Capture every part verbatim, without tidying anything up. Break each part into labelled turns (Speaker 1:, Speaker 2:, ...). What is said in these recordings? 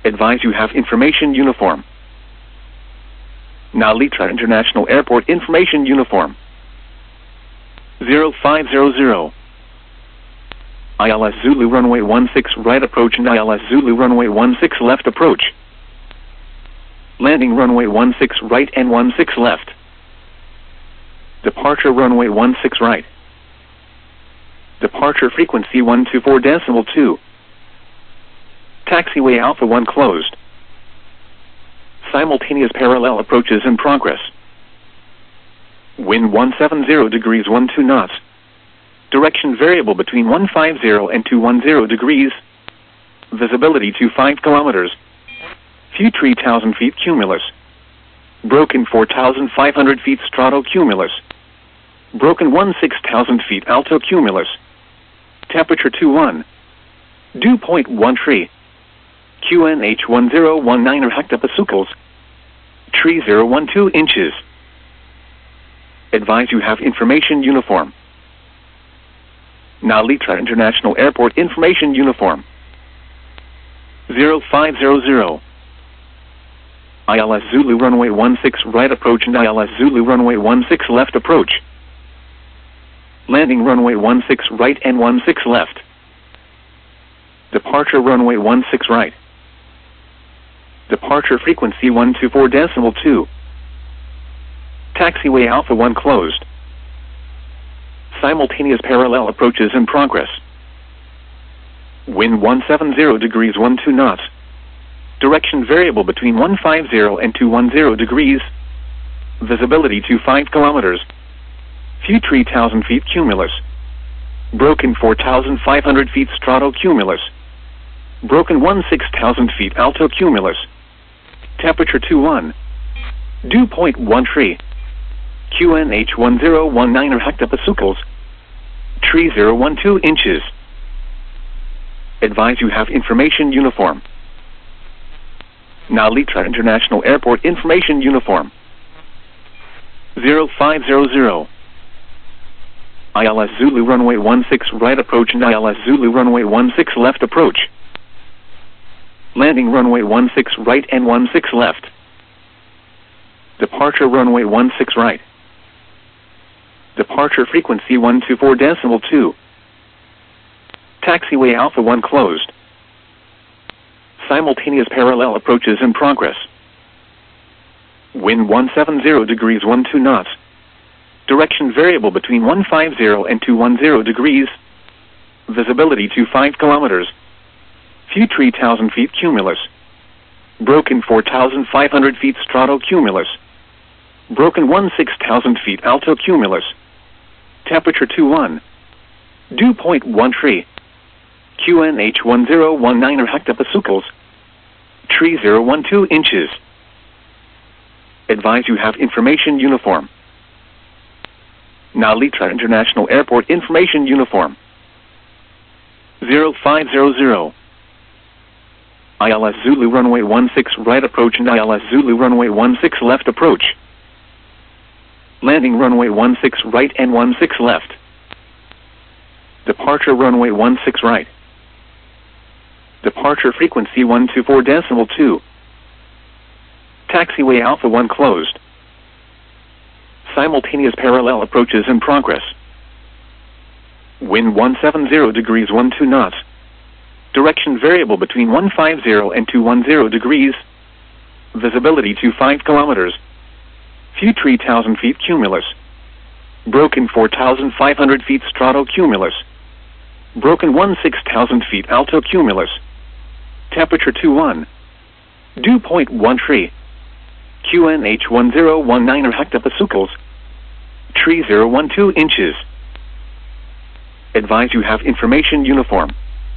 Speaker 1: Advise you have information uniform. Nalitra International Airport information uniform. zero five zero zero. I L S Zulu runway one six right approach and I L S Zulu runway one six left approach. Landing runway one six right and one six left. Departure runway one six right. Departure frequency one two four decimal two. Taxiway Alpha one closed. Simultaneous parallel approaches in progress. Wind one seven zero degrees one two knots. Direction variable between one five zero and two one zero degrees. Visibility to five kilometers. View three thousand feet cumulus. Broken four thousand five hundred feet stratocumulus. Broken sixteen thousand feet altocumulus. Temperature two one. Dew point one three. Q N H one zero one nine or hectopascals. Tree zero one two inches. Advise you have information uniform. Nalitra International Airport information uniform. zero five zero zero. I L S Zulu runway one six right approach and I L S Zulu runway one six left approach. Landing runway one six right and one six left. Departure runway one six right. Departure frequency one two four decimal two. Taxiway Alpha one closed. Simultaneous parallel approaches in progress. Wind one seven zero degrees one two knots. Direction variable between one five zero and two one zero degrees. Visibility to five kilometers. View three thousand feet cumulus. Broken four thousand five hundred feet stratocumulus. Broken sixteen thousand feet altocumulus. Temperature two one. Dew point one three. Q N H one zero one nine or hectopascals. Tree zero one two inches. Advise you have information uniform. Nalitra International Airport information uniform. zero five zero zero. I L S Zulu runway one six right approach and I L S Zulu runway one six left approach. Landing runway one six right and one six left. Departure runway one six right. Departure frequency one two four decimal two. Taxiway Alpha one closed. Simultaneous parallel approaches in progress. Wind one seven zero degrees one two knots. Direction variable between one five zero and two one zero degrees. Visibility to five kilometers. View three thousand feet cumulus. Broken four thousand five hundred feet stratocumulus. Broken sixteen thousand feet altocumulus. Temperature two one. Dew point one three. Q N H one zero one nine or hectopascals. Tree zero one two inches. Advise you have information uniform. Nalitra International Airport information uniform. zero five zero zero. I L S Zulu runway one six right approach and I L S Zulu runway one six left approach. Landing runway one six right and one six left. Departure runway one six right. Departure frequency one two four decimal two. Taxiway Alpha one closed. Simultaneous parallel approaches in progress. Wind one seven zero degrees one two knots. Direction variable between one five zero and two one zero degrees. Visibility to five kilometers. View three thousand feet cumulus. Broken four thousand five hundred feet stratocumulus. Broken sixteen thousand feet altocumulus. Temperature two one. Dew point one three. Q N H one zero one nine or hectopascals. Tree zero one two inches. Advise you have information uniform.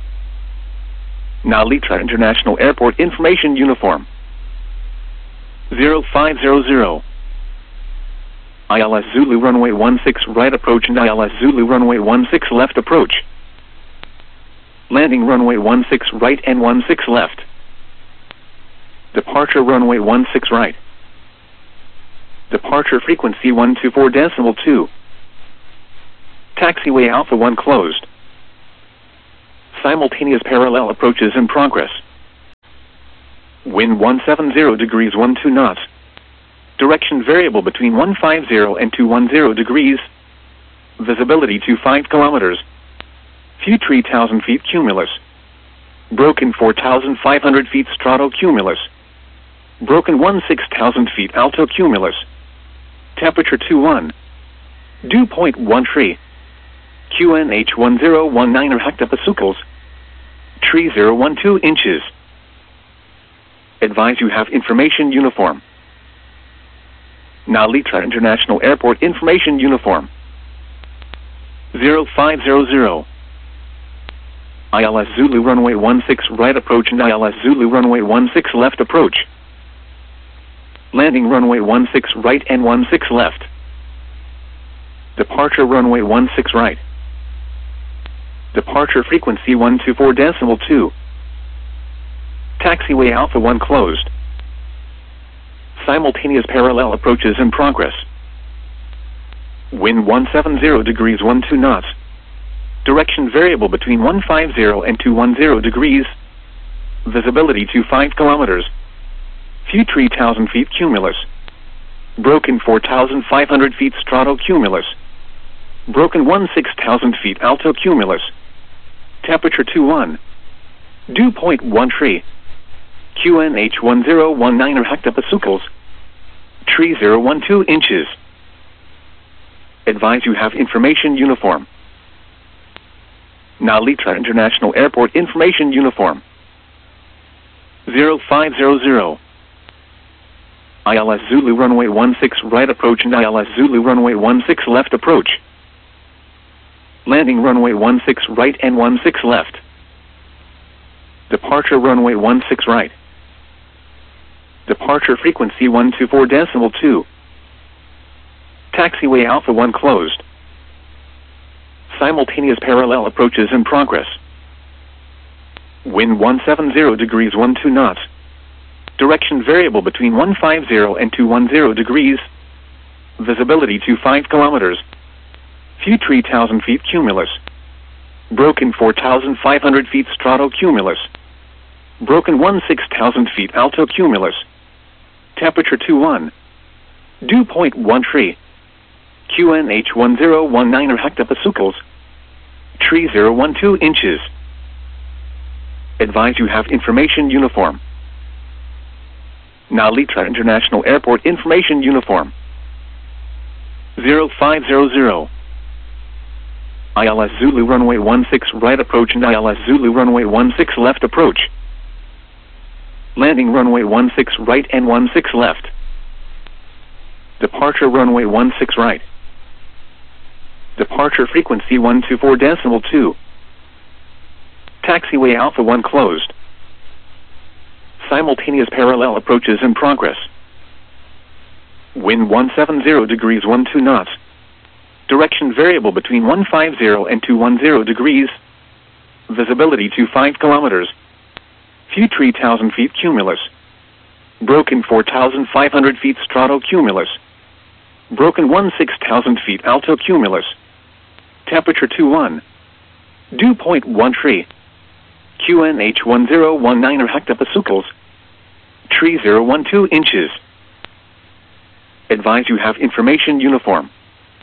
Speaker 1: Nalitra International Airport information uniform. zero five zero zero. I L S Zulu runway one six right approach and I L S Zulu runway one six left approach. Landing runway one six right and one six left. Departure runway one six right. Departure frequency one two four decimal two. Taxiway Alpha one closed. Simultaneous parallel approaches in progress. Wind one seven zero degrees one two knots. Direction variable between one five zero and two one zero degrees. Visibility to five kilometers. View three thousand feet cumulus. Broken four thousand five hundred feet stratocumulus. Broken one six thousand feet altocumulus. Temperature two one. Dew point one three. Q N H one zero one nine hectopascals. Tree zero one two inches. Advise you have information uniform. Nalitra International Airport information uniform. zero five zero zero. I L S Zulu runway one six right approach and I L S Zulu runway one six left approach. Landing runway one six right and one six left. Departure runway one six right. Departure frequency one two four decimal two. Taxiway Alpha one closed. Simultaneous parallel approaches in progress. Wind one seven zero degrees one two knots. Direction variable between one five zero and two one zero degrees. Visibility to five kilometers. View three thousand feet cumulus. Broken four thousand five hundred feet stratocumulus. Broken one six thousand feet altocumulus. Temperature two one. Dew point one three. Q N H one zero one nine hectopascals. Tree zero one two inches. Advise you have information uniform. Nalitra International Airport information uniform. zero five zero zero. I L S Zulu runway one six right approach and I L S Zulu runway one six left approach. Landing runway one six right and one six left. Departure runway one six right. Departure frequency one two four decimal two. Taxiway Alpha one closed. Simultaneous parallel approaches in progress. Wind one seven zero degrees one two knots. Direction variable between one five zero and two one zero degrees. Visibility to five kilometers. View three thousand feet cumulus. Broken four thousand five hundred feet stratocumulus. Broken one six thousand feet altocumulus. Temperature two one. Dew point one three. Q N H one zero one nine hectopascals. Tree zero one two inches. Advise you have information uniform. Nalitra International Airport information uniform. zero five zero zero. I L S Zulu runway one six right approach and I L S Zulu runway one six left approach. Landing runway one six right and one six left. Departure runway one six right. Departure frequency one two four decimal two. Taxiway Alpha one closed. Simultaneous parallel approaches in progress. Wind one seven zero degrees one two knots. Direction variable between one five zero and two one zero degrees. Visibility to five kilometers. View three thousand feet cumulus. Broken four thousand five hundred feet stratocumulus. Broken one six thousand feet altocumulus. Temperature two one. Dew point one three. Q N H one zero one nine hectopascals. Tree zero one two inches. Advise you have information uniform.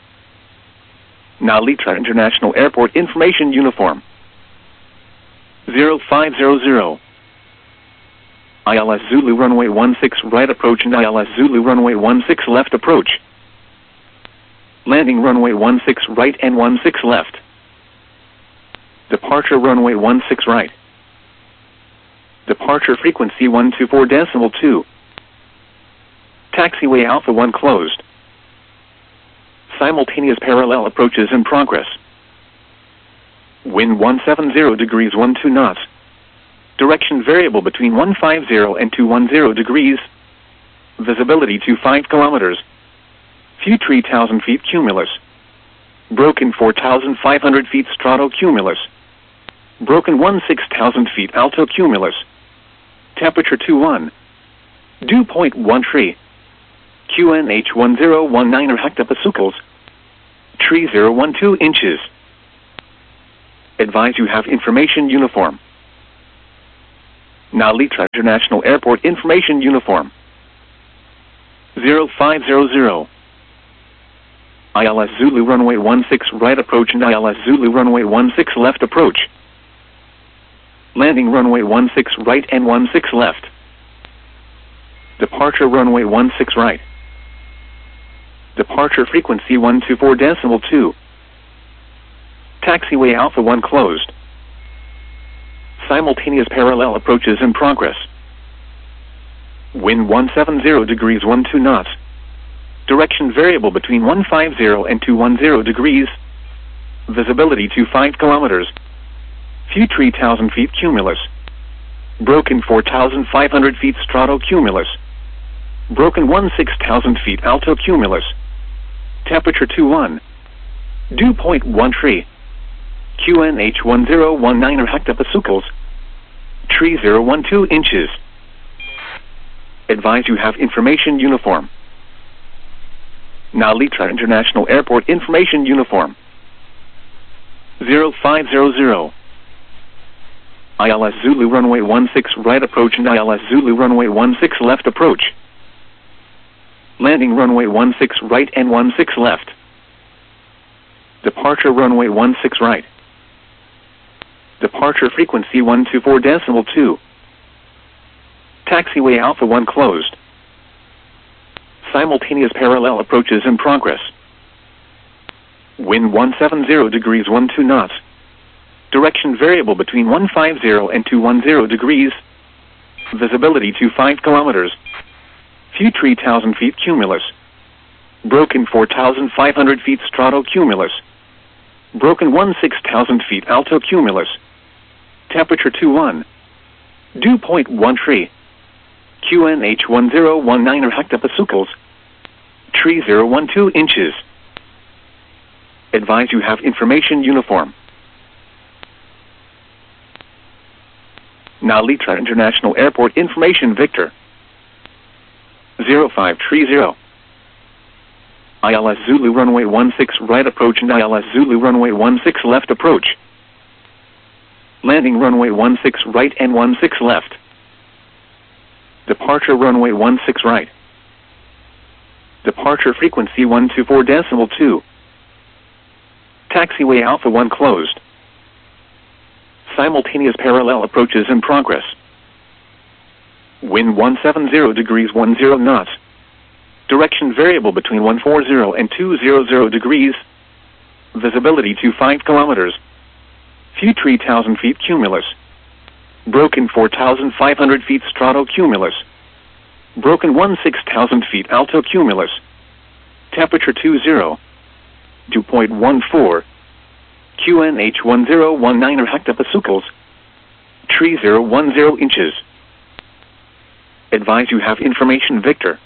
Speaker 1: Nalitra International Airport information uniform. zero five zero zero. I L S Zulu runway one six right approach and I L S Zulu runway one six left approach. Landing runway one six right and one six left. Departure runway one six right. Departure frequency one two four decimal two. Taxiway Alpha one closed. Simultaneous parallel approaches in progress. Wind one seven zero degrees one two knots. Direction variable between one five zero and two one zero degrees. Visibility to five kilometers. View three thousand feet cumulus. Broken four thousand five hundred feet stratocumulus. Broken one six thousand feet altocumulus. Temperature two one. Dew point one three. Q N H one zero one nine hectopascals. Tree zero one two inches. Advise you have information uniform. Now Litra International Airport Information Uniform. zero five zero zero. I L S Zulu runway one six right approach and I L S Zulu runway one six left approach. Landing runway one six right and one six left. Departure runway one six right. Departure frequency one two four decimal two. Taxiway Alpha one closed. Simultaneous parallel approaches in progress. Wind one seven zero degrees one two knots. Direction variable between one five zero and two one zero degrees. Visibility to five kilometers. View three thousand feet cumulus. Broken four thousand five hundred feet stratocumulus. Broken sixteen thousand feet altocumulus. Temperature two one. Dew point one three. Q N H one zero one nine hectopascals. Tree zero one two inches. Advise you have information uniform. Now Litra International Airport Information Uniform. zero five zero zero. I L S Zulu runway one six right approach and I L S Zulu runway one six left approach. Landing runway one six right and one six left. Departure runway one six right. Departure frequency one two four decimal two. Taxiway Alpha one closed. Simultaneous parallel approaches in progress. Wind one seven zero degrees one two knots. Direction variable between one five zero and two one zero degrees. Visibility to five kilometers. View three thousand feet cumulus. Broken four thousand five hundred feet stratocumulus. Broken sixteen thousand feet altocumulus. Temperature two one. Dew point one three. Q N H one zero one nine hectopascals. Tree zero one two inches. Advise you have information uniform. Now Litra International Airport Information Victor. zero five three zero. I L S Zulu runway one six right approach and I L S Zulu runway one six left approach. Landing runway one six right and one six left. Departure runway one six right. Departure frequency one two four decimal two. Taxiway Alpha one closed. Simultaneous parallel approaches in progress. Wind one seven zero degrees one zero knots. Direction variable between one four zero and two zero zero degrees. Visibility to five kilometers. View three thousand feet cumulus. Broken four thousand five hundred feet stratocumulus. Broken sixteen thousand feet altocumulus. Temperature two zero. Dew point one four. Q N H one zero one nine hectopascals. Tree zero one zero inches. Advise you have information Victor.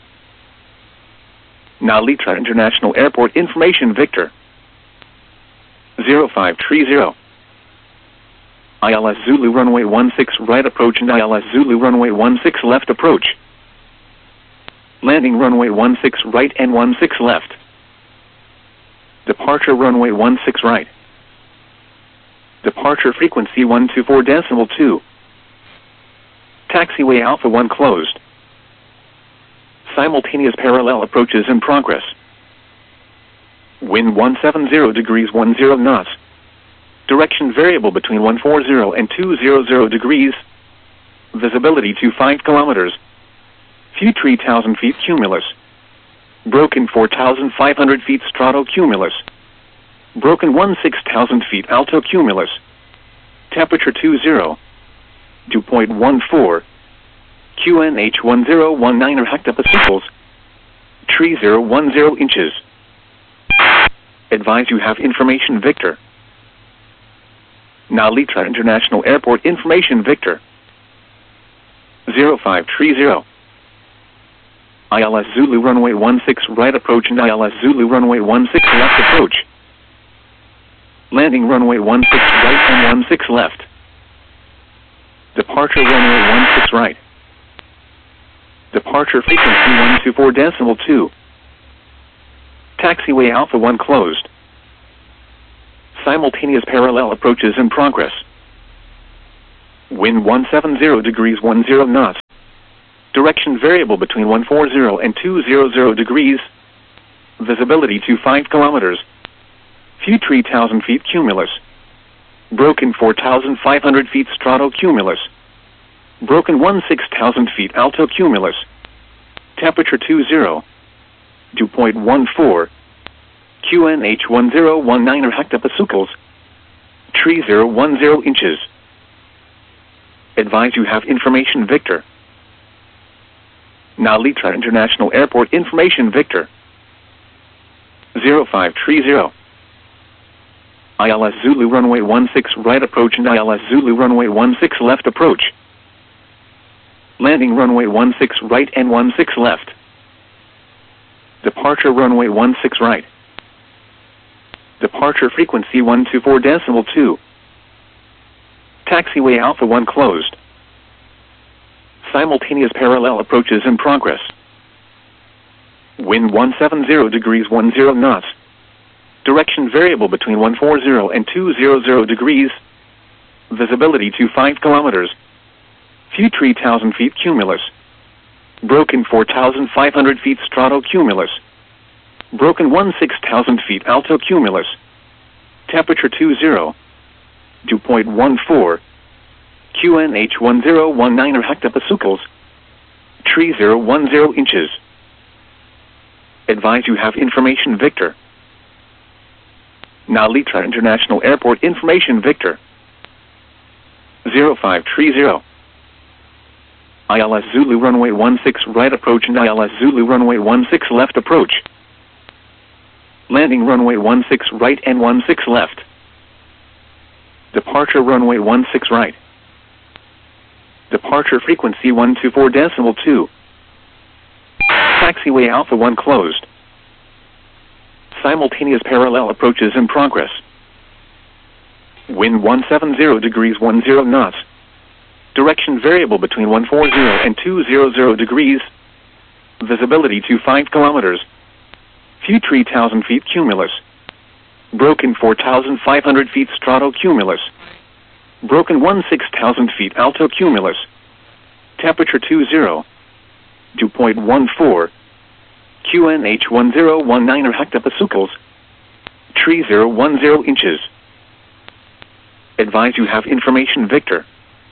Speaker 1: Now Litra International Airport Information Victor. zero five three zero. I L S Zulu runway one six right approach and I L S Zulu runway one six left approach. Landing runway one six right and one six left. Departure runway one six right. Departure frequency one two four decimal two. Taxiway Alpha one closed. Simultaneous parallel approaches in progress. Wind one seven zero degrees one zero knots. Direction variable between one four zero and two zero zero degrees. Visibility to five kilometers. View three thousand feet cumulus. Broken four thousand five hundred feet stratocumulus. Broken sixteen thousand feet altocumulus. Temperature two zero. Dew point one four. Q N H one zero one nine hectopascals. Tree zero one zero inches. Advise you have information Victor. Now Litra International Airport Information Victor. zero five three zero. I L S Zulu runway one six right approach and I L S Zulu runway one six left approach. Landing runway one six right and one six left. Departure runway one six right. Departure frequency one two four decimal two. Taxiway Alpha one closed. Simultaneous parallel approaches in progress. Wind one seven zero degrees one zero knots. Direction variable between one forty and two hundred degrees. Visibility to five kilometers. Few three thousand feet cumulus. Broken four thousand five hundred feet stratocumulus. Broken one six thousand feet altocumulus. Temperature two zero. Dew point one four. Q N H one zero one nine hectopascals. Tree zero one zero inches. Advise you have information Victor. Now Litra International Airport information Victor. zero five three zero. I L S Zulu runway one six right approach and I L S Zulu runway one six left approach. Landing runway one six right and one six left. Departure runway one six right. Departure frequency one two four decimal two. Taxiway Alpha one closed. Simultaneous parallel approaches in progress. Wind one seven zero degrees one zero knots. Direction variable between one forty and two hundred degrees. Visibility to five kilometers. Few three thousand feet cumulus. Broken four thousand five hundred feet stratocumulus. Broken one six thousand feet altocumulus. Temperature two zero. Dew point one four. Q N H one zero one nine hectopascals. Tree zero one zero inches. Advise you have information Victor. Now Litra International Airport information Victor. zero five three zero. I L S Zulu runway one six right approach and I L S Zulu runway one six left approach. Landing runway one six right and one six left. Departure runway one six right. Departure frequency one two four decimal two. Taxiway Alpha one closed. Simultaneous parallel approaches in progress. Wind one seven zero degrees one zero knots. Direction variable between one forty and two hundred degrees. Visibility to five kilometers. Few three thousand feet cumulus. Broken four thousand five hundred feet stratocumulus. Broken one six thousand feet altocumulus. Temperature two zero. Dew point one four. Q N H one zero one nine hectopascals. Tree zero one zero inches. Advise you have information Victor.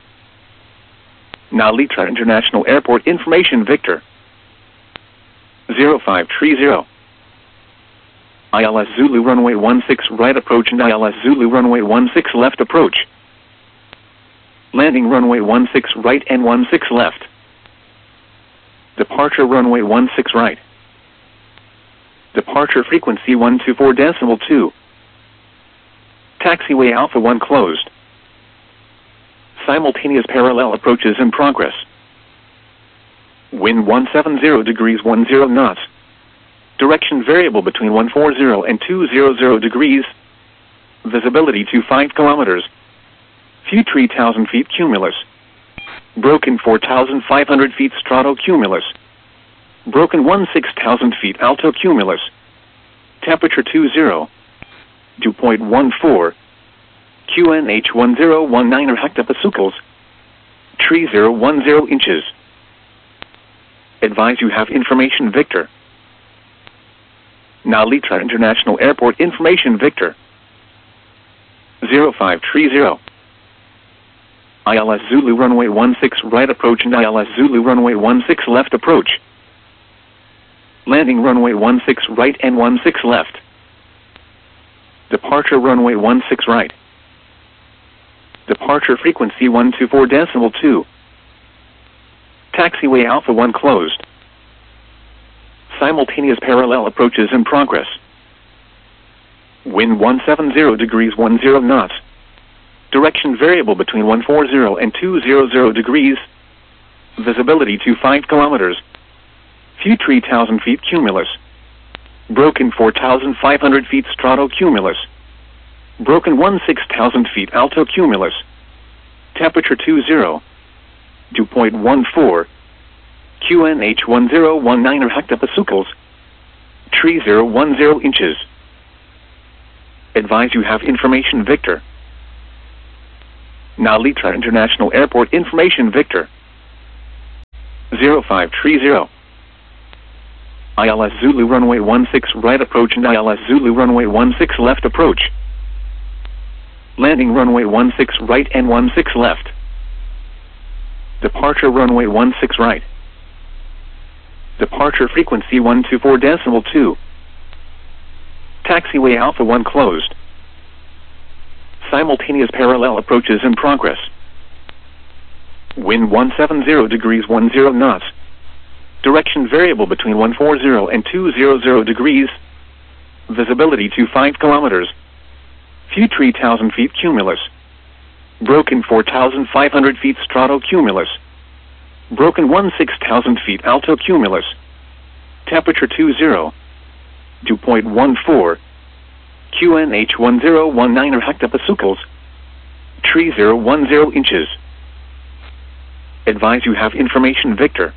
Speaker 1: Now Litra International Airport information Victor. zero five three zero. I L S Zulu runway one six right approach and I L S Zulu runway one six left approach. Landing runway one six right and one six left. Departure runway one six right. Departure frequency one two four decimal two. Taxiway Alpha one closed. Simultaneous parallel approaches in progress. Wind one seven zero degrees one zero knots. Direction variable between one forty and two hundred degrees. Visibility to five kilometers. Few three thousand feet cumulus. Broken four thousand five hundred feet stratocumulus. Broken one six thousand feet altocumulus. Temperature two zero. Dew point one four. Q N H one zero one nine hectopascals. Tree zero one zero inches. Advise you have information Victor. Now Litra International Airport information Victor. zero five three zero. I L S Zulu runway one six right approach and I L S Zulu runway one six left approach. Landing runway one six right and one six left. Departure runway one six right. Departure frequency one two four decimal two. Taxiway Alpha one closed. Simultaneous parallel approaches in progress. Wind one seven zero degrees one zero knots. Direction variable between one forty and two hundred degrees. Visibility to five kilometers. Few three thousand feet cumulus. Broken four thousand five hundred feet stratocumulus. Broken one six thousand feet altocumulus. Temperature two zero. Dew point one four. Q N H one zero one nine hectopascals. Tree zero one zero inches. Advise you have information Victor. Nalitra International Airport information Victor. zero five three zero. I L S Zulu runway one six right approach and I L S Zulu runway one six left approach. Landing runway one six right and one six left. Departure runway one six right. Departure frequency one two four decimal two. Taxiway Alpha one closed. Simultaneous parallel approaches in progress. Wind one seven zero degrees ten knots. Direction variable between one forty and two hundred degrees. Visibility to five kilometers. View three thousand feet cumulus. Broken four thousand five hundred feet stratocumulus. Broken sixteen thousand feet altocumulus. Temperature two zero. Dew point one four. Q N H one zero one nine hectopascals. three thousand ten inches. Advise you have information Victor.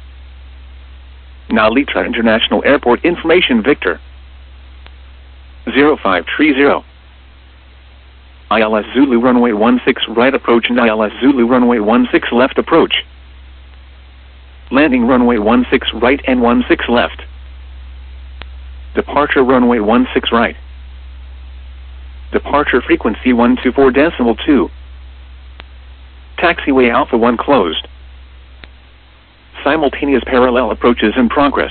Speaker 1: Nalitra International Airport information Victor. zero five three zero. I L S Zulu runway one six right approach and I L S Zulu runway one six left approach. Landing runway one six right and one six left. Departure runway one six right. Departure frequency one two four decimal two. Taxiway Alpha one closed. Simultaneous parallel approaches in progress.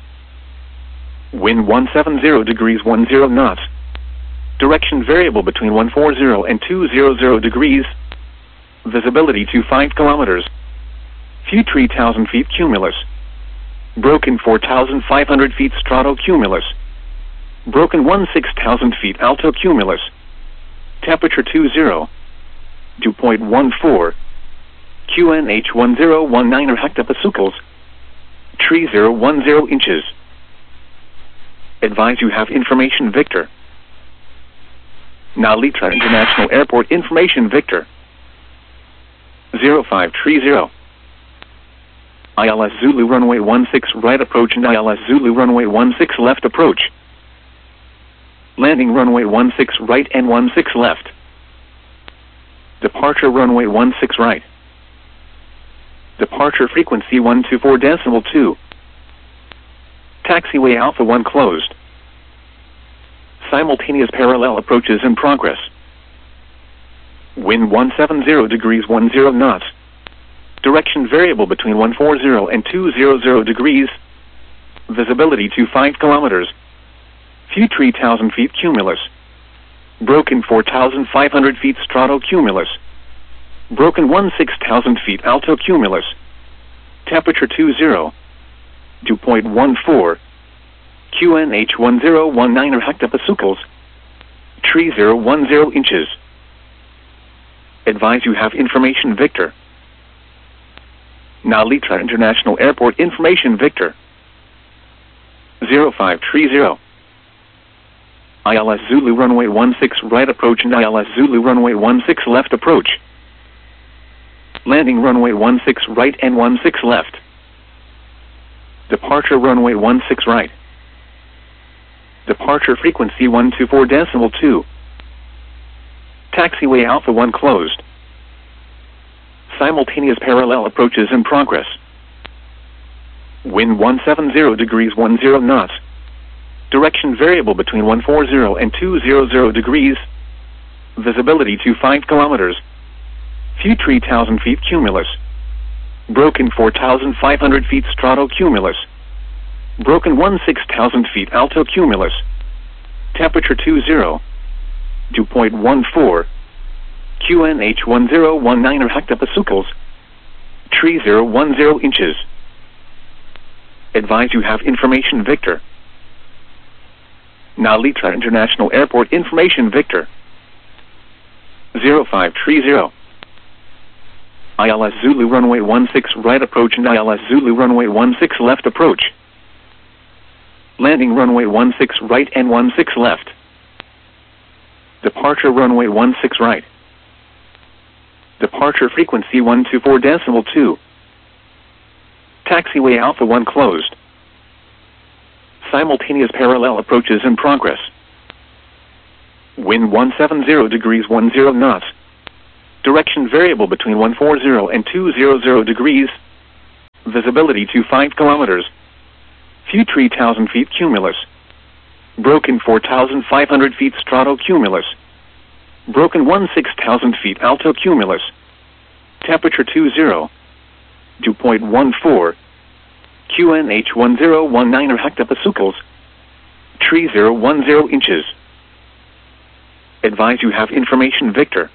Speaker 1: Wind one seven zero degrees ten knots. Direction variable between one forty and two hundred degrees. Visibility to five kilometers. View three thousand feet cumulus. Broken four thousand five hundred feet stratocumulus. Broken sixteen thousand feet altocumulus. Temperature two zero. Dew point one four. Q N H one zero one nine hectopascals. three thousand ten inches. Advise you have information Victor. Nalitra International Airport information Victor. zero five three zero. I L S Zulu runway one six right approach and I L S Zulu runway one six left approach. Landing runway one six right and one six left. Departure runway one six right. Departure frequency one two four decimal two. Taxiway Alpha one closed. Simultaneous parallel approaches in progress. Wind one seven zero degrees ten knots. Direction variable between one forty and two hundred degrees. Visibility to five kilometers. View three thousand feet cumulus. Broken four thousand five hundred feet stratocumulus. Broken sixteen thousand feet altocumulus. Temperature two zero. Dew point one four. Q N H one zero one nine hectopascals. three thousand ten inches. Advise you have information Victor. Nalitra International Airport information Victor. zero five three zero. I L S Zulu runway one six right approach and I L S Zulu runway one six left approach. Landing runway one six right and one six left. Departure runway one six right. Departure frequency one two four decimal two. Taxiway Alpha one closed. Simultaneous parallel approaches in progress. Wind one seven zero degrees ten knots. Direction variable between one forty and two hundred degrees. Visibility to five kilometers. View three thousand feet cumulus. Broken four thousand five hundred feet stratocumulus. Broken sixteen thousand feet altocumulus. Temperature two zero. Dew point one four. Q N H one zero one nine hectopascals. three thousand ten inches. Advise you have information Victor. Nalitra International Airport information Victor. zero five three zero. I L S Zulu runway one six right approach and I L S Zulu runway one six left approach. Landing runway one six right and one six left. Departure runway one six right. Departure frequency one two four decimal two. Taxiway Alpha one closed. Simultaneous parallel approaches in progress. Wind one seven zero degrees ten knots. Direction variable between one forty and two hundred degrees. Visibility to five kilometers. Few three thousand feet cumulus. Broken four thousand five hundred feet stratocumulus. Broken one six thousand feet altocumulus. Temperature two zero. Dew point one four. Q N H one zero one nine hectopascals. Tree zero one zero inches. Advise you have information Victor.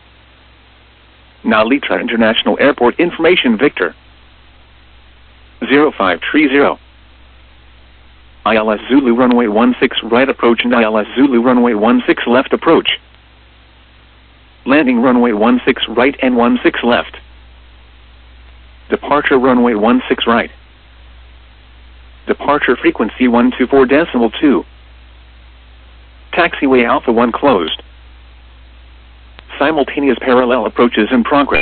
Speaker 1: Nalitra International Airport information Victor. zero five three zero. I L S Zulu runway one six right approach and I L S Zulu runway one six left approach. Landing runway one six right and one six left. Departure runway one six right. Departure frequency one two four decimal two. Taxiway Alpha one closed. Simultaneous parallel approaches in progress.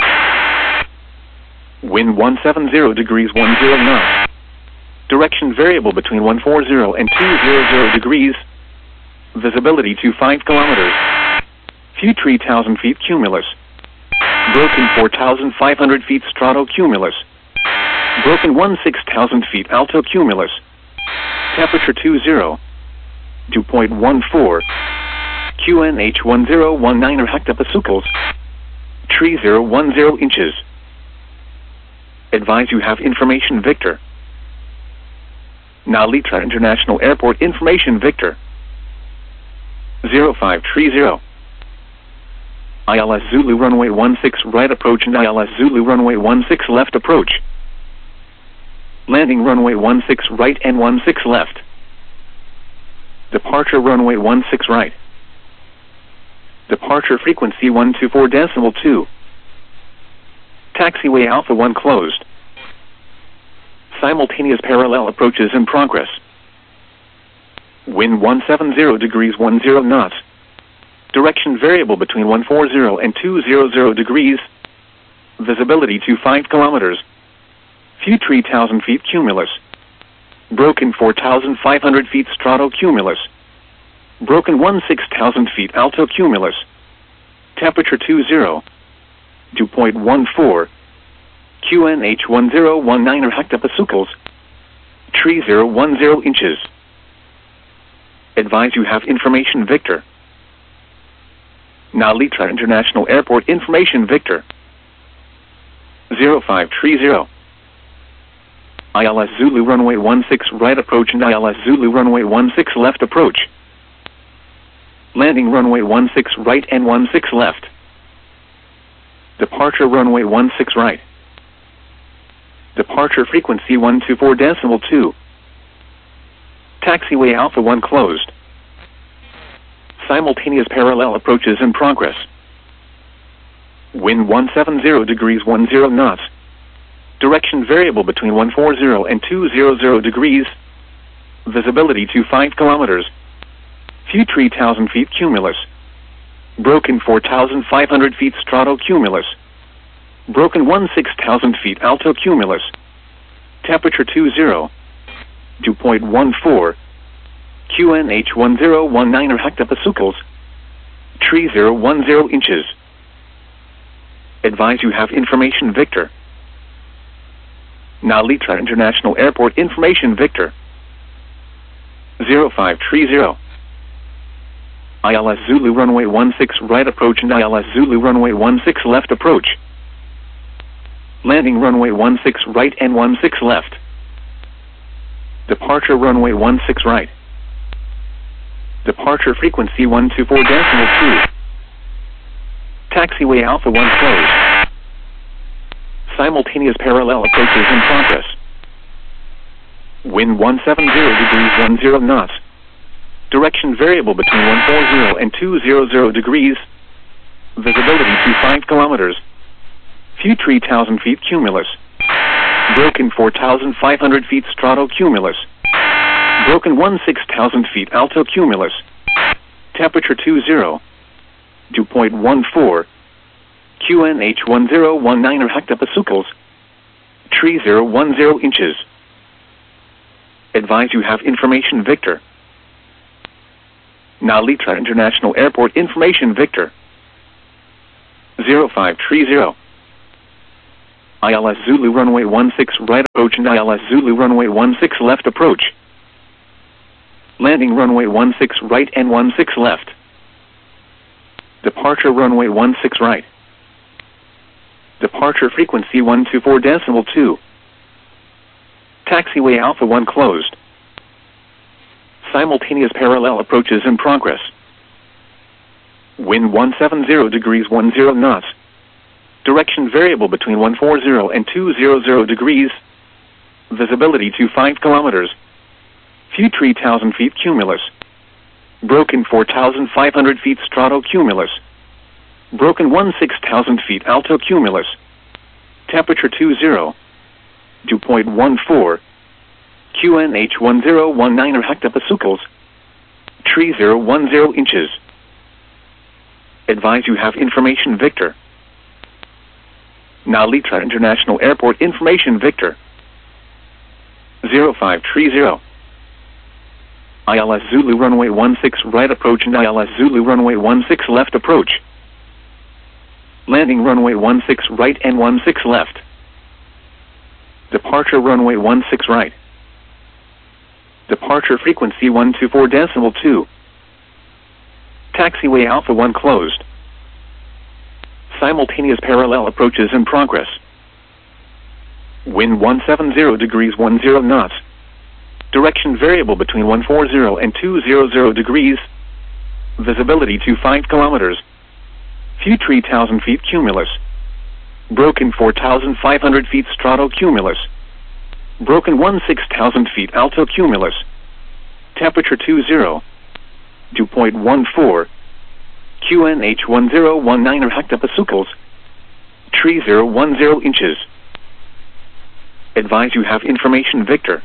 Speaker 1: Wind one seventy degrees ten knots. Direction variable between one forty and two hundred degrees. Visibility to five kilometers. Few three thousand feet cumulus. Broken four thousand five hundred feet stratocumulus. Broken one six thousand feet altocumulus. Temperature two zero. Dew point one four. Q N H one zero one nine hectopascals. Tree zero one zero inches. Advise you have information Victor. Nalitra International Airport information Victor. zero five three zero. I L S Zulu runway one six right approach and I L S Zulu runway one six left approach. Landing runway one six right and one six left. Departure runway one six right. Departure frequency one two four decimal two. Taxiway Alpha one closed. Simultaneous parallel approaches in progress. Wind one seventy degrees ten knots. Direction variable between one forty and two hundred degrees. Visibility to five kilometers. Few three thousand feet cumulus. Broken four thousand five hundred feet stratocumulus. Broken one six thousand feet altocumulus. Temperature two zero. Dew point one four. Q N H one zero one nine hectopascals. Tree zero one zero inches. Advise you have information Victor. Nalitra International Airport information Victor. zero five three zero. I L S Zulu runway one six right approach and I L S Zulu runway one six left approach. Landing runway one six right and one six left. Departure runway one six right. Departure frequency one two four decimal two. Taxiway Alpha one closed. Simultaneous parallel approaches in progress. Wind one seventy degrees ten knots. Direction variable between one forty and two hundred degrees. Visibility to five kilometers. Few three thousand feet cumulus. Broken four thousand five hundred feet stratocumulus. Broken one six thousand feet altocumulus. Temperature two zero. Dew point one four. Q N H one zero one nine hectopascals. Tree zero one zero inches. Advise you have information Victor. Nalitra International Airport information Victor. zero five three zero. I L S Zulu runway one six right approach and I L S Zulu runway one six left approach. Landing runway one six right and one six left. Departure runway one six right. Departure frequency one two four decimal two. Taxiway Alpha one closed. Simultaneous parallel approaches in progress. Wind one seventy degrees ten knots. Direction variable between one forty and two hundred degrees. Visibility to five kilometers. Few three thousand feet cumulus. Broken four thousand five hundred feet stratocumulus. Broken one six thousand feet altocumulus. Temperature two zero. Dew point one four. Q N H one zero one nine hectopascals. Tree zero one zero inches. Advise you have information Victor. Nalitra International Airport information Victor. zero five three zero. I L S Zulu runway one six right approach and I L S Zulu runway one six left approach. Landing runway one six right and one six left. Departure runway one six right. Departure frequency one two four decimal two. Taxiway Alpha one closed. Simultaneous parallel approaches in progress. Wind one seven zero degrees one zero knots. Direction variable between one forty and two hundred degrees. Visibility to five kilometers. Few three thousand feet cumulus. Broken four thousand five hundred feet stratocumulus. Broken sixteen thousand feet altocumulus. Temperature two zero. Dew point one four. Q N H one zero one nine hectopascals. three thousand ten inches. Advise you have information Victor. Now Litra International Airport information Victor. zero five three zero. I L S Zulu runway one six right approach and I L S Zulu runway one six left approach. Landing runway one six right and one six left. Departure runway one six right. Departure frequency one two four decimal two. Taxiway Alpha one closed. Simultaneous parallel approaches in progress. Wind one seven zero degrees one zero knots. Direction variable between one forty and two hundred degrees. Visibility to five kilometers. Few three thousand feet cumulus. Broken four thousand five hundred feet stratocumulus. Broken sixteen thousand feet altocumulus. Temperature two zero. Dew point one four. Q N H one zero one nine hectopascals. three thousand ten inches. Advise you have information Victor.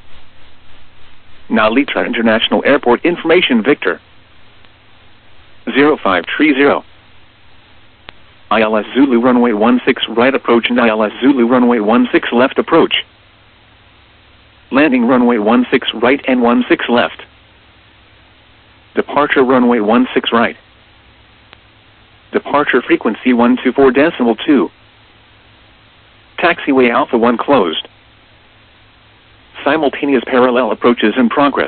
Speaker 1: Now Litra International Airport information Victor. zero five three zero. I L S Zulu runway one six right approach and I L S Zulu runway one six left approach. Landing runway one six right and one six left. Departure runway one six right. Departure frequency one two four decimal two. Taxiway Alpha one closed. Simultaneous parallel approaches in progress.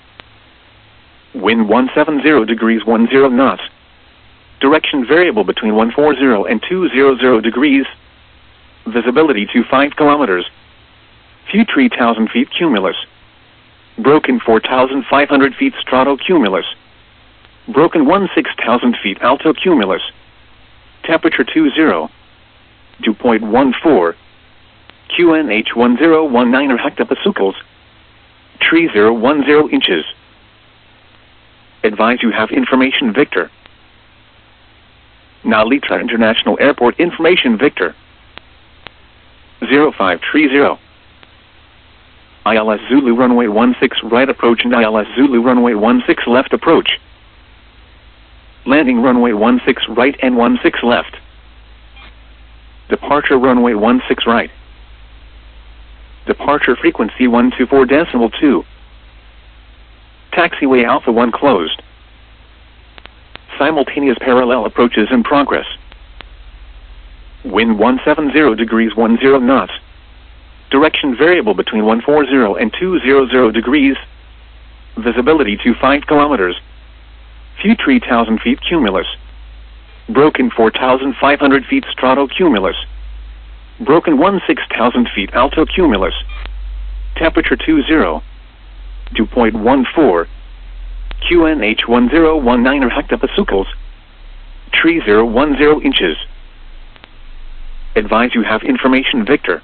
Speaker 1: Wind one seven zero degrees one zero knots. Direction variable between one forty and two hundred degrees. Visibility to five kilometers. Few three thousand feet cumulus. Broken four thousand five hundred feet stratocumulus. Broken sixteen thousand feet altocumulus. Temperature two zero. Dew point one four. Q N H one zero one nine hectopascals. three thousand ten inches. Advise you have information Victor. Now Litra International Airport information Victor. zero five three zero. I L S Zulu runway one six right approach and I L S Zulu runway one six left approach. Landing runway one six right and one six left. Departure runway one six right. Departure frequency one two four decimal two. Taxiway Alpha one closed. Simultaneous parallel approaches in progress. Wind one seven zero degrees one zero knots. Direction variable between one forty and two hundred degrees. Visibility to five kilometers. Few three thousand feet cumulus. Broken four thousand five hundred feet stratocumulus. Broken sixteen thousand feet altocumulus. Temperature two zero. Dew point one four. Q N H one zero one nine hectopascals. three thousand ten inches. Advise you have information Victor.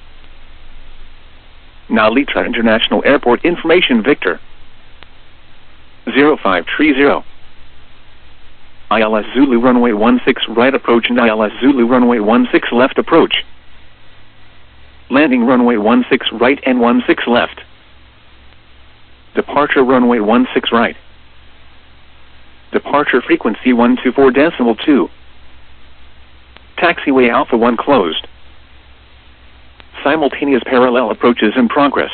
Speaker 1: Now Litra International Airport information Victor. zero five three zero. I L S Zulu runway one six right approach and I L S Zulu runway one six left approach. Landing runway one six right and one six left. Departure runway one six right. Departure frequency one two four decimal two. Taxiway Alpha one closed. Simultaneous parallel approaches in progress.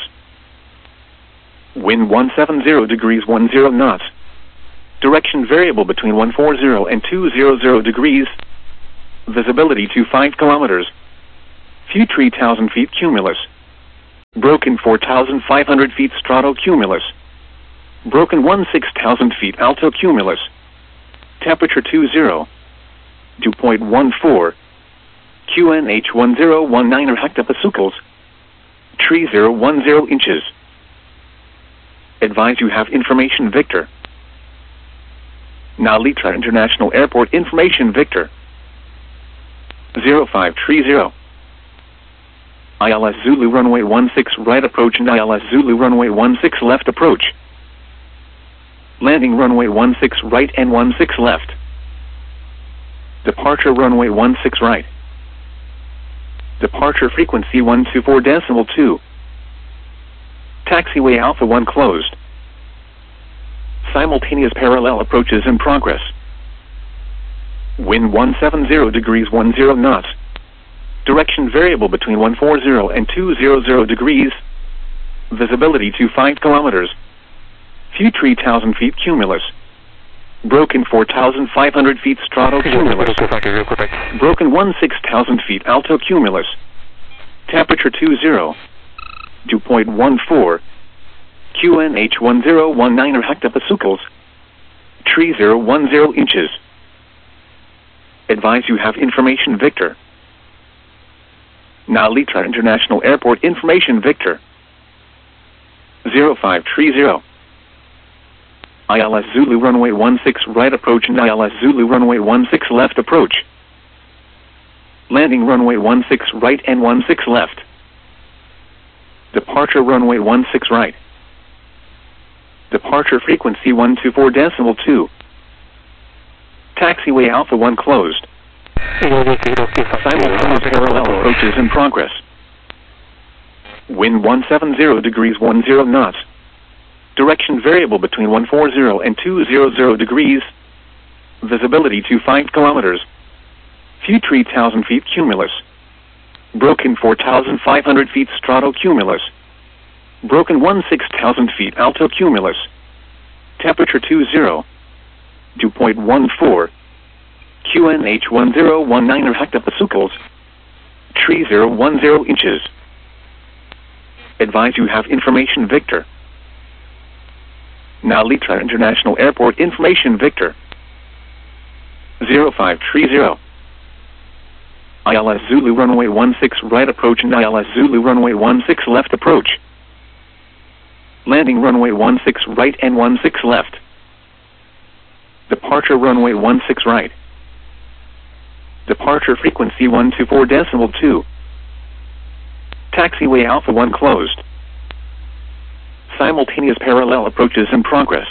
Speaker 1: Wind one seven zero degrees one zero knots. Direction variable between one forty and two hundred degrees. Visibility to five kilometers. View three thousand feet cumulus. Broken four thousand five hundred feet stratocumulus. Broken sixteen thousand feet altocumulus. Temperature two zero. Dew point one four. Q N H one zero one nine hectopascals. Tree zero one zero inches. Advise you have information Victor. Nalitra International Airport information Victor. zero five three zero. I L S Zulu runway one six right approach and I L S Zulu runway one six left approach. Landing runway one six right and one six left. Departure runway one six right. Departure frequency one two four decimal two. Taxiway Alpha one closed. Simultaneous parallel approaches in progress. Wind one seven zero degrees one zero knots. Direction variable between one forty and two hundred degrees. Visibility to five kilometers. View three thousand feet cumulus. Broken four thousand five hundred feet stratocumulus. Broken sixteen thousand feet altocumulus. Temperature two zero. Dew point one four. Q N H one zero one nine hectopascals. Tree zero one zero inches. Advise you have information Victor. Nalitra International Airport information Victor. zero five three zero. I L S Zulu runway one six right approach and I L S Zulu runway one six left approach. Landing runway one six right and one six left. Departure runway one six right. Departure frequency one two four decimal two. Taxiway Alpha one closed. Simultaneous parallel approaches in progress. Wind one seven zero degrees one zero knots. Direction variable between one forty and two hundred degrees. Visibility to five kilometers. View three thousand feet cumulus. Broken four thousand five hundred feet stratocumulus. Broken sixteen thousand feet altocumulus. Temperature two zero. Dew point one four. Q N H one zero one nine hectopascals. Tree zero one zero inches. Advise you have information Victor. Nalitra International Airport information Victor. zero five three zero. I L S Zulu runway one six right approach and I L S Zulu runway one six left approach. Landing runway one six right and one six left. Departure runway one six right. Departure frequency one two four decimal two. Taxiway Alpha one closed. Simultaneous parallel approaches in progress.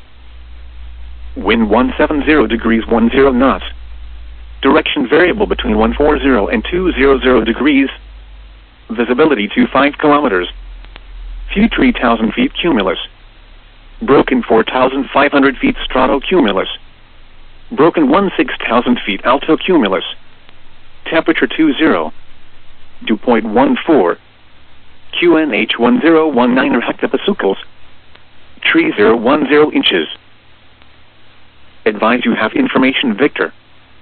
Speaker 1: Wind one seven zero degrees one zero knots. Direction variable between one forty and two hundred degrees. Visibility to five kilometers. View three thousand feet cumulus. Broken four thousand five hundred feet stratocumulus. Broken sixteen thousand feet altocumulus. Temperature two zero. Dew point one four. Q N H one zero one nine hectopascals. Tree zero one zero inches. Advise you have information Victor.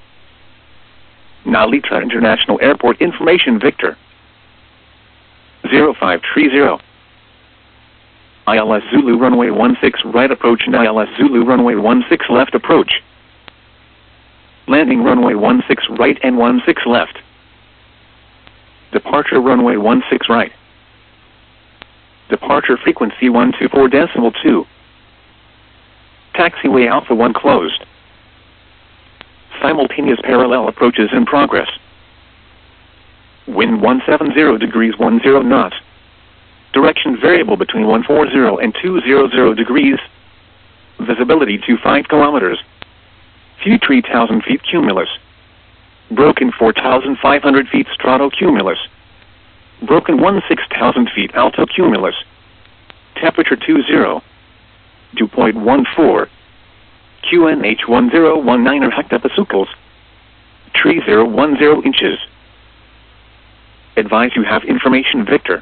Speaker 1: Nalitra International Airport information Victor. zero five three zero. I L S Zulu runway one six right approach and I L S Zulu runway one six left approach. Landing runway one six right and one six left. Departure runway one six right. Departure frequency one two four decimal two. Taxiway Alpha one closed. Simultaneous parallel approaches in progress. Wind one seven zero degrees one zero knots. Direction variable between one forty and two hundred degrees. Visibility to five kilometers. View three thousand feet cumulus. Broken four thousand five hundred feet stratocumulus. Broken sixteen thousand feet altocumulus. Temperature two zero. Dew point one four. Q N H one zero one nine hectopascals. Tree zero one zero inches. Advise you have information Victor.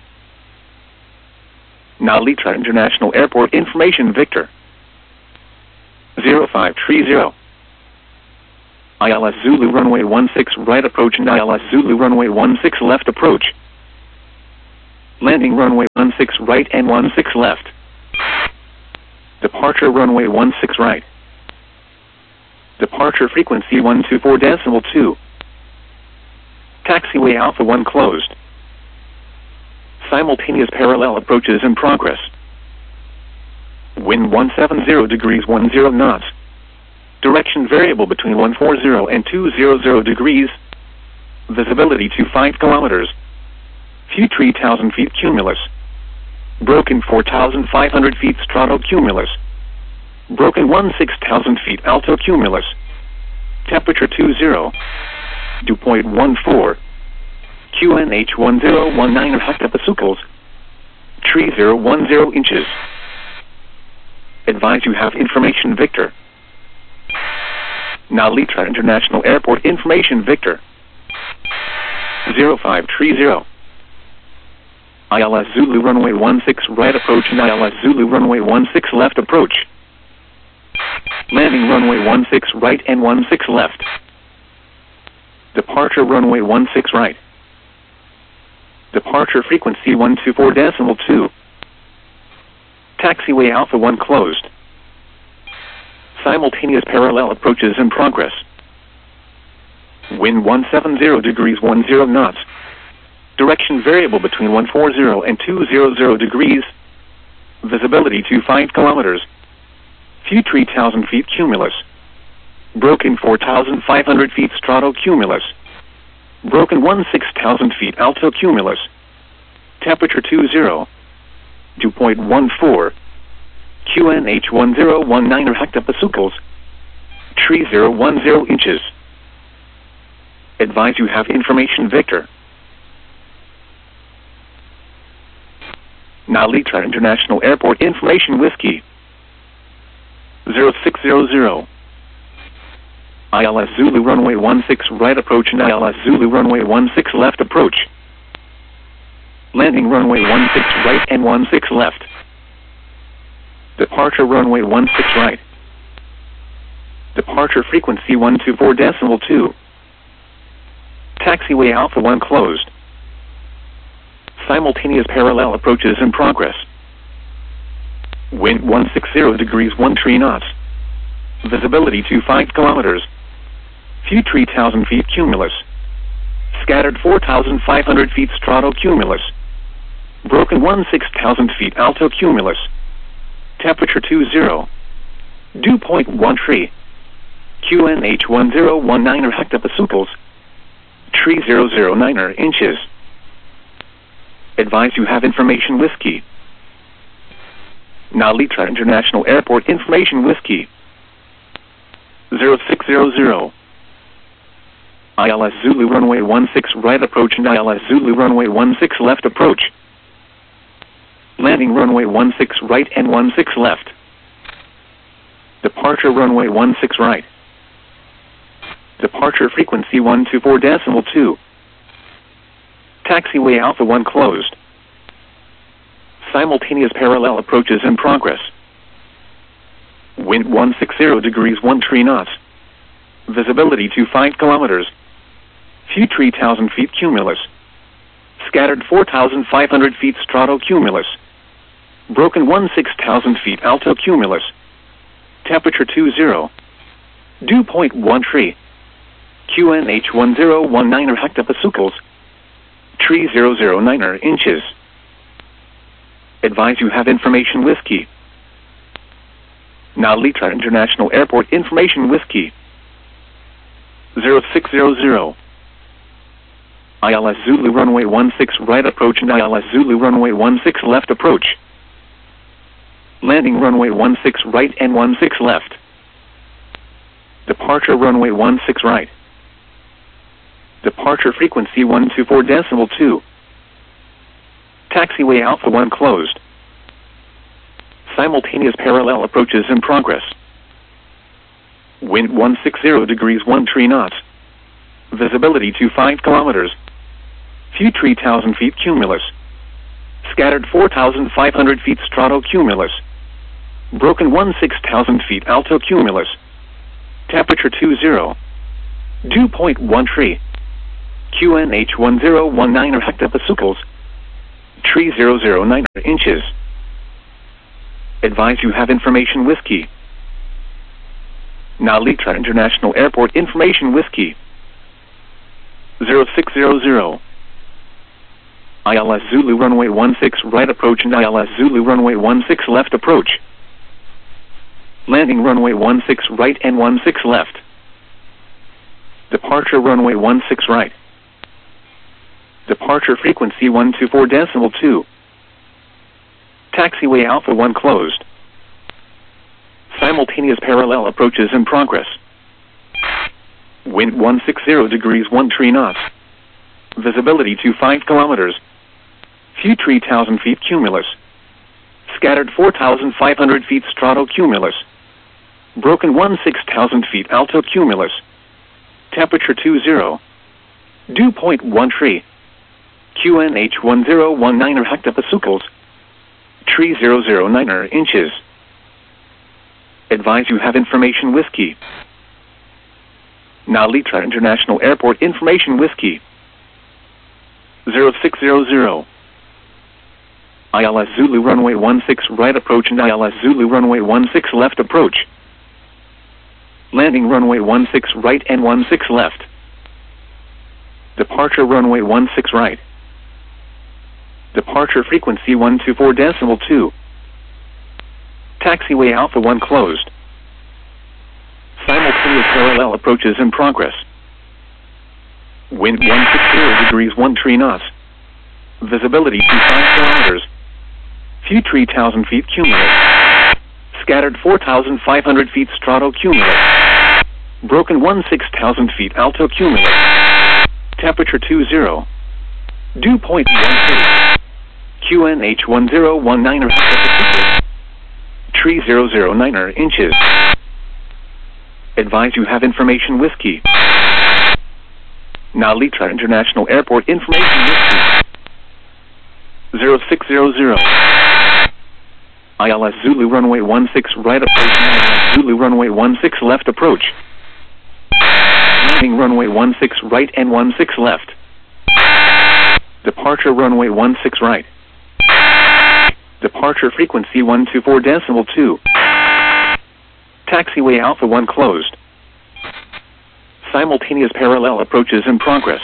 Speaker 1: Nalitra International Airport information Victor. zero five three zero. I L S Zulu runway one six right approach and I L S Zulu runway one six left approach. Landing runway one six right and one six left. Departure runway one six right. Departure frequency one two four decimal two. Taxiway Alpha one closed. Simultaneous parallel approaches in progress. Wind one seven zero degrees ten knots. Direction variable between one forty and two hundred degrees. Visibility to five kilometers. View three thousand feet cumulus. Broken four thousand five hundred feet stratocumulus. Broken sixteen thousand feet altocumulus. Temperature two zero. Dew point one four. Q N H one zero one nine hectopascals. three thousand ten inches. Advise you have information Victor. Nalitra International Airport information Victor. zero five three zero. I L S Zulu runway one six right approach and I L S Zulu runway one six left approach. Landing runway one six right and one six left. Departure runway one six right. Departure frequency one two four decimal two. Taxiway Alpha one closed. Simultaneous parallel approaches in progress. Wind one seven zero degrees ten knots. Direction variable between one forty and two hundred degrees. Visibility to five kilometers. View three thousand feet cumulus. Broken four thousand five hundred feet stratocumulus. Broken sixteen thousand feet altocumulus. Temperature two zero. Dew point one four. Q N H one zero one nine hectopascals. three thousand ten inches. Advise you have information Victor. Nalitra International Airport information Whiskey. zero six zero zero. I L S Zulu runway one six right approach and I L S Zulu runway one six left approach. Landing runway one six right and one six left. Departure runway one six right. Departure frequency one two four decimal two. Taxiway Alpha one closed. Simultaneous parallel approaches in progress. Wind one sixty degrees thirteen knots. Visibility to five kilometers. View three thousand feet cumulus. Scattered four thousand five hundred feet stratocumulus. Broken sixteen thousand feet altocumulus. Temperature two zero. Dew point one three. Q N H one zero one nine hectopascals. three thousand nine inches. Advise you have information Whiskey. Nalitra International Airport information Whiskey. zero six zero zero. I L S Zulu runway one six right approach and I L S Zulu runway one six left approach. Landing runway one six right and one six left. Departure runway one six right. Departure frequency one two four decimal two. Taxiway Alpha one closed. Simultaneous parallel approaches in progress. Wind one sixty degrees thirteen knots. Visibility to five kilometers. View three thousand feet cumulus. Scattered four thousand five hundred feet stratocumulus. Broken sixteen thousand feet altocumulus. Temperature two zero. Dew point one three. Q N H one zero one nine hectopascals. three thousand nine inches. Advise you have information Whiskey. Nalitra International Airport information Whiskey. zero six zero zero. I L S Zulu runway one six right approach and I L S Zulu runway one six left approach. Landing runway one six right and one six left. Departure runway one six right. Departure frequency one two four decimal two. Taxiway Alpha one closed. Simultaneous parallel approaches in progress. Wind one sixty degrees thirteen knots. Visibility to five kilometers. View three thousand feet cumulus. Scattered four thousand five hundred feet stratocumulus. Broken sixteen thousand feet altocumulus. Temperature two zero. Dew point one tree. Q N H one zero one nine hectopascals. Tree zero zero nine inches. Advise you have information whiskey. Nalitra International Airport information whiskey. zero six zero zero. I L S Zulu runway one six right approach and I L S Zulu runway one six left approach. Landing runway one six right and one six left. Departure runway one six right. Departure frequency one two four decimal two. Taxiway Alpha one closed. Simultaneous parallel approaches in progress. Wind one sixty degrees one three knots. Visibility to five kilometers. Few three thousand feet cumulus. Scattered four thousand five hundred feet stratocumulus. Broken one six thousand feet altocumulus. Temperature two zero. Dew point one tree. Q N H one zero one nine hectopascals. Tree zero zero nine inches. Advise you have information whiskey. Nalitra International Airport information whiskey. zero six zero zero. I L S Zulu runway one six right approach and I L S Zulu runway one six left approach. Landing runway one six right and one six left. Departure runway one six right. Departure frequency one two four decimal two. Taxiway Alpha one closed. Simultaneous parallel approaches in progress. Wind one sixty degrees one three knots. Visibility to five kilometers. Few three thousand feet cumulus. Scattered four thousand five hundred feet stratocumulus. Broken one six thousand feet altocumulus. Temperature two zero. Dew point one three. Q N H one zero one nine hectopascals. Tree zero zero nine inches. Advise you have information whiskey. Nalitra International Airport information whiskey. zero six zero zero. I L S Zulu runway one six right approach and I L S Zulu runway one six left approach. Landing runway one six right and one six left. Departure runway one six right. Departure frequency one two four decimal two. Taxiway Alpha one closed. Simultaneous parallel approaches in progress.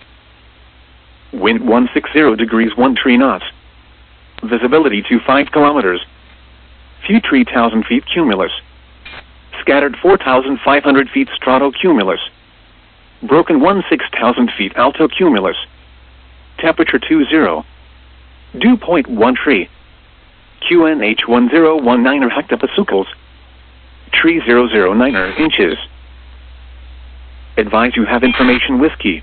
Speaker 1: Wind one sixty degrees one three knots. Visibility to five kilometers. Few three thousand feet cumulus. Scattered four thousand five hundred feet stratocumulus. Broken one six thousand feet altocumulus. Temperature two zero. Dew point one tree. Q N H one zero one nine hectopascals. Tree zero zero nine inches. Advise you have information whiskey.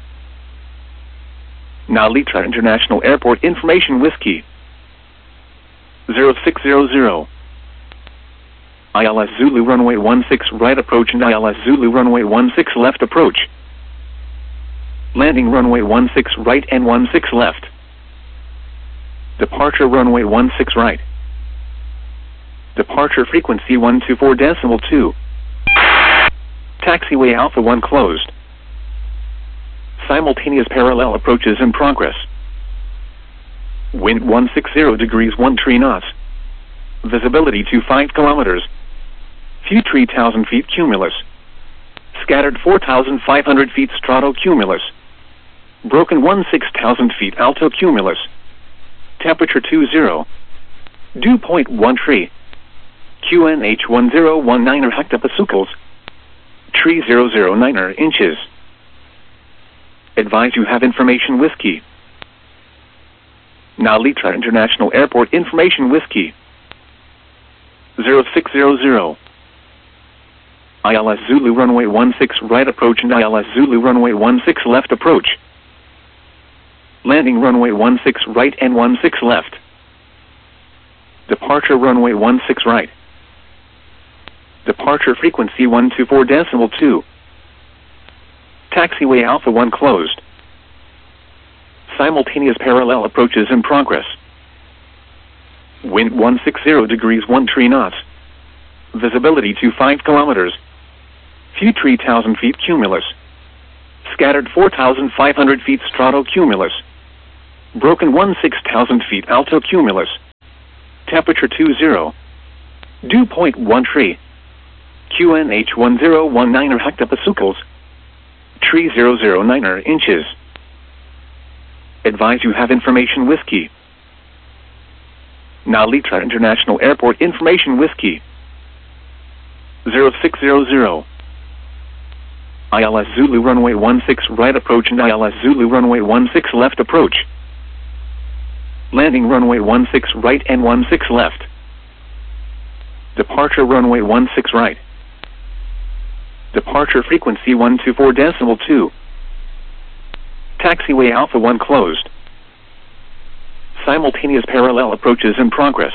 Speaker 1: Nalitra International Airport information whiskey. zero six zero zero. I L S Zulu runway one six right approach and I L S Zulu runway one six left approach. Landing runway one six right and one six left. Departure runway one six right. Departure frequency one two four decimal two. Taxiway Alpha one closed. Simultaneous parallel approaches in progress. Wind one sixty degrees one three knots. Visibility to five kilometers. Few three thousand feet cumulus. Scattered four thousand five hundred feet stratocumulus. Broken one six thousand feet altocumulus. Temperature two zero. Dew point one tree. Q N H one zero one nine hectopascals. Tree zero zero nine inches. Advise you have information whiskey. Nalitra International Airport information whiskey. zero six zero zero. I L S Zulu runway one six right approach and I L S Zulu runway one six left approach. Landing runway one six right and one six left. Departure runway one six right. Departure frequency one two four decimal two. Taxiway Alpha one closed. Simultaneous parallel approaches in progress. Wind one sixty degrees one three knots. Visibility to five kilometers. Few three thousand feet cumulus. Scattered four thousand five hundred feet stratocumulus. Broken sixteen thousand feet altocumulus. Temperature two zero. Dew point one tree. Q N H one zero one nine hectopascals. Tree zero zero nine inches. Advise you have information whiskey. Nalitra International Airport information whiskey. zero six zero zero. I L S Zulu runway one six right approach and I L S Zulu runway one six left approach. Landing runway one six right and one six left. Departure runway one six right. Departure frequency one two four decimal two. Taxiway Alpha one closed. Simultaneous parallel approaches in progress.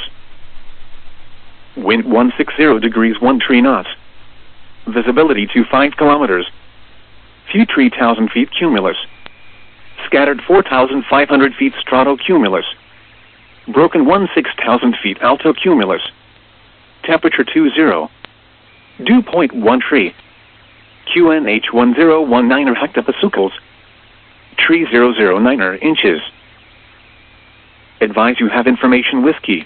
Speaker 1: Wind one sixty degrees one three knots. Visibility to five kilometers. Few three thousand feet cumulus. Scattered four thousand five hundred feet stratocumulus. Broken sixteen thousand feet altocumulus. Temperature two zero. Dew point one tree. Q N H one zero one nine hectopascals. Tree zero zero nine inches. Advise you have information whiskey.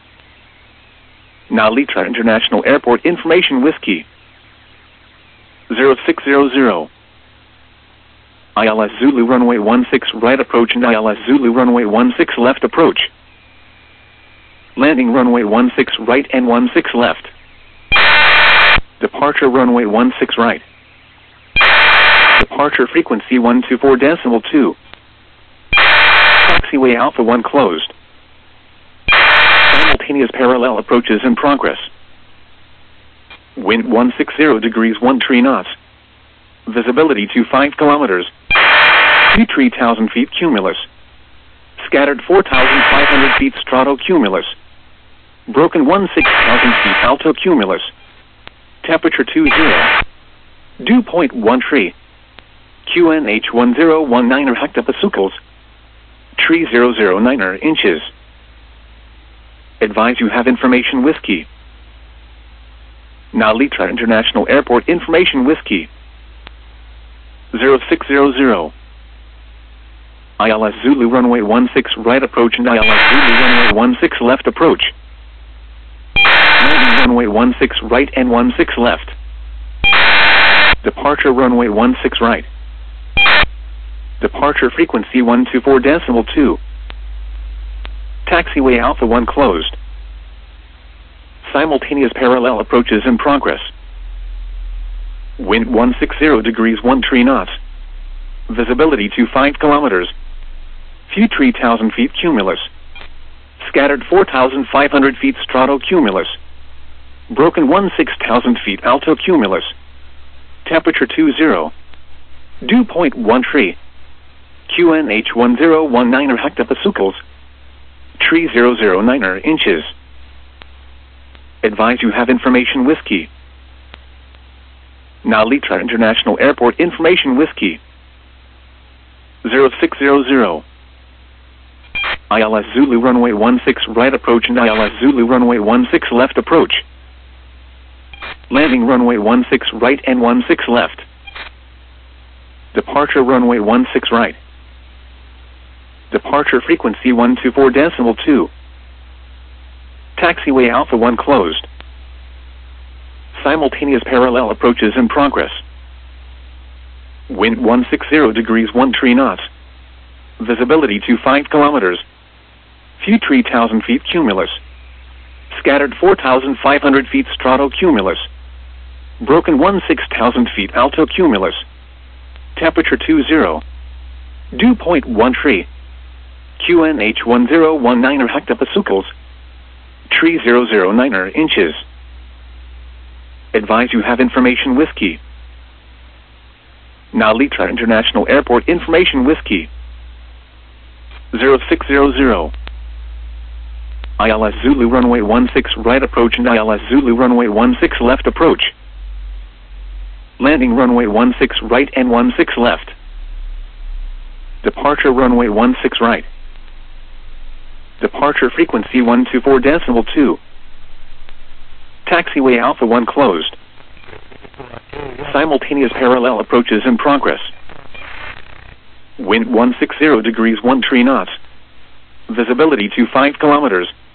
Speaker 1: Nalitra International Airport information whiskey. zero six zero zero. I L S Zulu runway one six right approach and I L S Zulu runway one six left approach. Landing runway one six right and one six left. Departure runway one six right. Departure frequency one two four decimal two. Taxiway Alpha one closed. Simultaneous parallel approaches in progress. Wind one sixty degrees one three knots. Visibility to five kilometers. Few three thousand feet cumulus. Scattered four thousand five hundred feet stratocumulus. Broken sixteen thousand feet altocumulus. Temperature two zero. Dew point one tree. Q N H one zero one nine hectopascals. Tree zero zero nine inches. Advise you have information whiskey. Nalitra International Airport information whiskey. zero six zero zero. I L S Zulu runway one six right approach and I L S Zulu runway one six left approach. Landing runway one six right and one six left. Departure runway one six right. Departure frequency one two four decimal two. Taxiway Alpha one closed. Simultaneous parallel approaches in progress. Wind one sixty degrees one three knots. Visibility to five kilometers. Few three thousand feet cumulus. Scattered four thousand five hundred feet stratocumulus. Broken sixteen thousand feet altocumulus. Temperature two zero. Dew point one tree. Q N H one zero one nine hectopascals. Tree zero zero nine inches. Advise you have information whiskey. Nalitra International Airport information whiskey. zero six zero zero. I L S Zulu runway one six right approach and I L S Zulu runway one six left approach. Landing runway one six right and one six left. Departure runway one six right. Departure frequency one two four decimal two. Taxiway Alpha one closed. Simultaneous parallel approaches in progress. Wind one sixty degrees one three knots. Visibility to five kilometers. Few three thousand feet cumulus. Scattered four thousand five hundred feet stratocumulus. Broken sixteen thousand feet altocumulus. Temperature two zero. Dew point one tree. Q N H one zero one nine hectopascals. Tree zero zero nine inches. Advise you have information whiskey. Nalitra International Airport information whiskey. zero six zero zero. I L S Zulu runway one six right approach and I L S Zulu runway one six left approach. Landing runway one six right and one six left. Departure runway one six right. Departure frequency one two four decimal two. Taxiway Alpha one closed. Simultaneous parallel approaches in progress. Wind one sixty degrees one tree knots. Visibility to five kilometers.